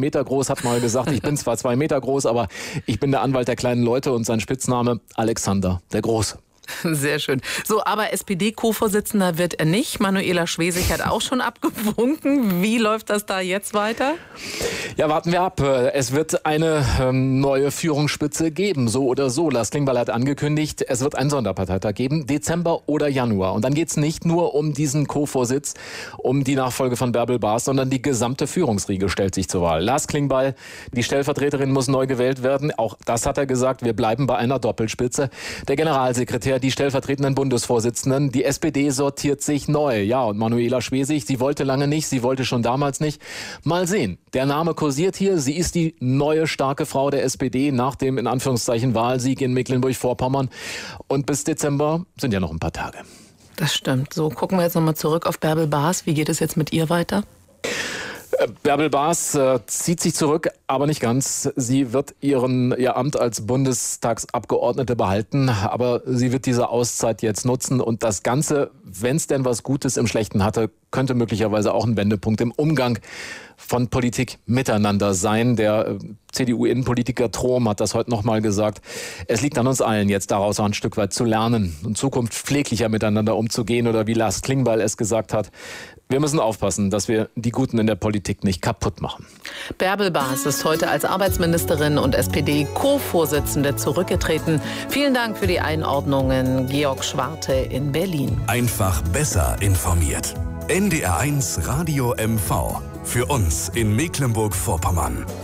Meter groß, hat mal gesagt, ich bin zwar 2 Meter groß, aber ich bin der Anwalt der kleinen Leute und sein Spitzname Alexander der Große. Sehr schön. So, aber SPD-Co-Vorsitzender wird er nicht. Manuela Schwesig hat auch schon abgewunken. Wie läuft das da jetzt weiter? Ja, warten wir ab. Es wird eine neue Führungsspitze geben, so oder so. Lars Klingbeil hat angekündigt, es wird einen Sonderparteitag geben, Dezember oder Januar. Und dann geht es nicht nur um diesen Co-Vorsitz, um die Nachfolge von Bärbel Baas, sondern die gesamte Führungsriege stellt sich zur Wahl. Lars Klingbeil, die Stellvertreterin muss neu gewählt werden. Auch das hat er gesagt, wir bleiben bei einer Doppelspitze. Der Generalsekretär, die stellvertretenden Bundesvorsitzenden. Die SPD sortiert sich neu. Ja, und Manuela Schwesig, sie wollte lange nicht, sie wollte schon damals nicht. Mal sehen. Der Name kursiert hier. Sie ist die neue starke Frau der SPD nach dem, in Anführungszeichen, Wahlsieg in Mecklenburg-Vorpommern. Und bis Dezember sind ja noch ein paar Tage. Das stimmt. So, gucken wir jetzt nochmal zurück auf Bärbel Baas. Wie geht es jetzt mit ihr weiter? Bärbel Baas zieht sich zurück, aber nicht ganz. Sie wird ihr Amt als Bundestagsabgeordnete behalten, aber sie wird diese Auszeit jetzt nutzen und das Ganze, wenn es denn was Gutes im Schlechten hatte, könnte möglicherweise auch ein Wendepunkt im Umgang von Politik miteinander sein. Der CDU-Innenpolitiker Trom hat das heute nochmal gesagt. Es liegt an uns allen, jetzt daraus auch ein Stück weit zu lernen, in Zukunft pfleglicher miteinander umzugehen oder wie Lars Klingbeil es gesagt hat. Wir müssen aufpassen, dass wir die Guten in der Politik nicht kaputt machen. Bärbel Baas ist heute als Arbeitsministerin und SPD-Co-Vorsitzende zurückgetreten. Vielen Dank für die Einordnungen, Georg Schwarte in Berlin. Einfach besser informiert. NDR1 Radio MV. Für uns in Mecklenburg-Vorpommern.